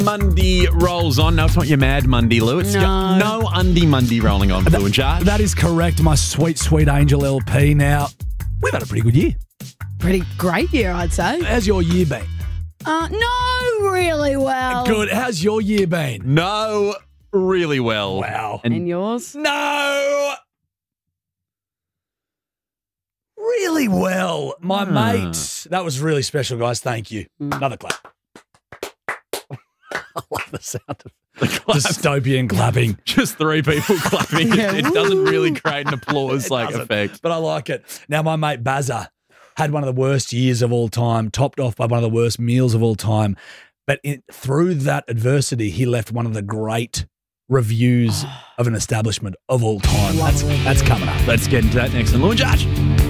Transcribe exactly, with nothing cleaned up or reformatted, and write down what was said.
Monday rolls on. No, it's not your Mad Monday, Lou. It's No. your, no Undie Monday rolling on, Lou and Charge. That is correct, my sweet, sweet Angel L P. Now, we've had a pretty good year. Pretty great year, I'd say. How's your year been? Uh, no, really well. Good. How's your year been? No, really well. Wow. And yours? No. Really well. My Hmm. mate. That was really special, guys. Thank you. Another clap. I love the sound of The clap. dystopian clapping. Just three people clapping. Yeah, It, it doesn't really woo. create an applause It like doesn't, effect. But I like it. Now, my mate Bazza had one of the worst years of all time, topped off by one of the worst meals of all time. But in, through that adversity, he left one of the great reviews of an establishment of all time. That's, that's coming up. Let's get into that next on Lou and Charge.